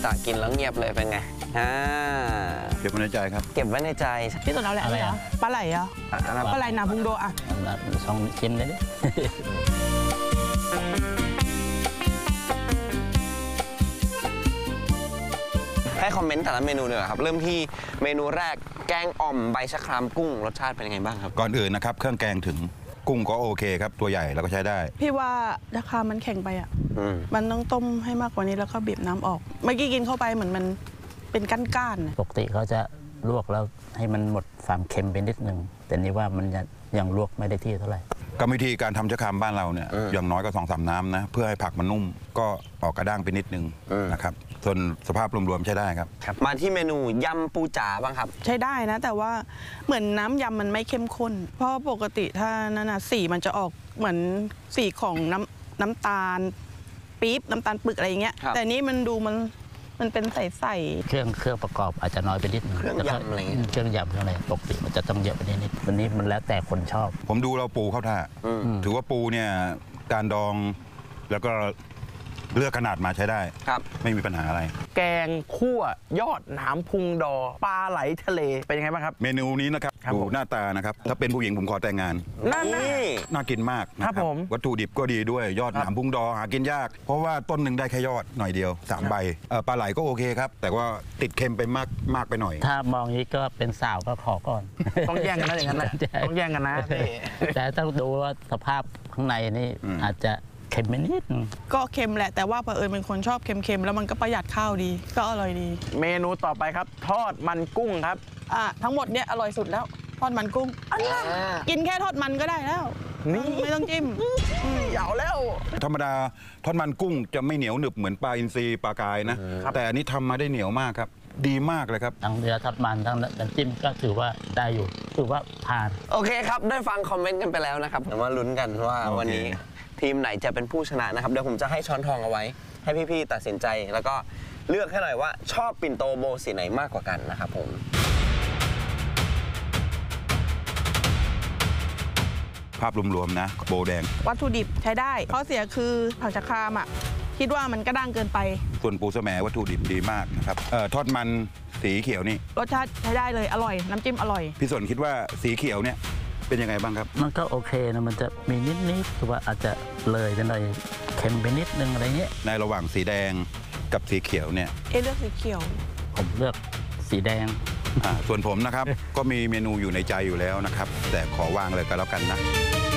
ตากินแล้วเงียบเลยเป็นไงเก็บไว้ในใจครับเก็บไว้ในใจพี่ตุนเอาอะไรเหรอปลาไหลเหรอปลาไหลนาพุงโดอ่ะสองชิ้นเลยดิให้คอมเมนต์แต่ละเมนูเลยครับเริ่มที่เมนูแรกแกงอ่อมใบชะครามกุ้งรสชาติเป็นยังไงบ้างครับก่อนอื่นนะครับเครื่องแกงถึงกุ้งก็โอเคครับตัวใหญ่แล้วก็ใช้ได้พี่ว่าราคามันแข็งไปอ่ะมันต้องต้มให้มากกว่านี้แล้วก็บีบน้ำออกเมื่อกี้กินเข้าไปเหมือนมันเป็นก้านๆปกติเขาจะลวกแล้วให้มันหมดความเค็มไปนิดนึงแต่นี่ว่ามันยังลวกไม่ได้ที่เท่าไหร่กรรมวิธีการทำชะครามบ้านเราเนี่ยอย่างน้อยก็2-3 น้ำนะเพื่อให้ผักมันนุ่มก็ออกกระด้างไปนิดนึงนะครับส่วนสภาพรวมๆใช้ได้ครับมาที่เมนูยำปูจ๋าบ้างครับใช้ได้นะแต่ว่าเหมือนน้ำยำมันไม่เข้มข้นเพราะปกติถ้านั่นนะสีมันจะออกเหมือนสีของน้ำตาลปี๊บน้ำตาลปึกอะไรอย่างเงี้ยแต่นี้มันดูมันเป็นใสๆเครื่องประกอบอาจจะน้อยไปนิดนึงเครื่องยำอะไรเงี้ยเครื่องยำอะไรปกติมันจะต้องเยอะไปนิดวันนี้มันแล้วแต่คนชอบผมดูเราปูเข้าท่าถือว่าปูเนี่ยการดองแล้วก็เลือกขนาดมาใช้ได้ครับไม่มีปัญหาอะไรแกงคั่วยอดหนามพุงดอปลาไหลทะเลเป็นยังไงบ้างครับเมนูนี้นะครับดูหน้าตานะครับถ้าเป็นผู้หญิงผมขอแต่งงานน่ากินมากนะครับวัตถุดิบก็ดีด้วยยอดหนามพุงดอหากินยากเพราะว่าต้นหนึ่งได้แค่ยอดหน่อยเดียว3 ใบปลาไหลก็โอเคครับแต่ว่าติดเค็มไปมากไปหน่อยถ้ามองนี้ก็เป็นสาวก็ขอก่อนต้องแย่งกันนะอย่างนั้นนะต้องแย่งกันนะแต่ต้องดูว่าสภาพข้างในนี่อาจจะเค็มนิดก็เค็มแหละแต่ว่าเผอิญเป็นคนชอบเค็มๆแล้วมันก็ประหยัดข้าวดีก็อร่อยดีเมนูต่อไปครับทอดมันกุ้งครับทั้งหมดเนี่ยอร่อยสุดแล้วทอดมันกุ้งกินแค่ทอดมันก็ได้แล้วนี่ไม่ต้องจิ้มเหยาแล้วธรรมดาทอดมันกุ้งจะไม่เหนียวหนึบเหมือนปลาอินทรีปลากายนะแต่อันนี้ทำมาได้เหนียวมากครับดีมากเลยครับทั้งเนื้อทอดมันทั้งน้ำจิ้มก็ถือว่าได้อยู่ถือว่าผ่านโอเคครับได้ฟังคอมเมนต์กันไปแล้วนะครับเดี๋ยวมาลุ้นกันว่าวันนี้ทีมไหนจะเป็นผู้ชนะนะครับเดี๋ยวผมจะให้ช้อนทองเอาไว้ให้พี่ๆตัดสินใจแล้วก็เลือกให้หน่อยว่าชอบปิ่นโตโบสีไหนมากกว่ากันนะครับผมภาพรวมๆนะโบแดงวัตถุดิบใช้ได้ข้อเสียคือผักชะครามคิดว่ามันกระด้างเกินไปส่วนปูสะแหมวัตถุดิบดีมากนะครับทอดมันสีเขียวนี่รสชาติใช้ได้เลยอร่อยน้ำจิ้มอร่อยพี่สนคิดว่าสีเขียวเนี่ยเป็นยังไงบ้างครับมันก็โอเคนะมันจะมีนิดคือว่าอาจจะเลยไปหน่อยเค็มไปนิดนึงอะไรเงี้ยในระหว่างสีแดงกับสีเขียวเนี่ยเลือกสีเขียวผมเลือกสีแดงส่วนผมนะครับก็มีเมนูอยู่ในใจอยู่แล้วนะครับแต่ขอวางเลยก็แล้วกันนะ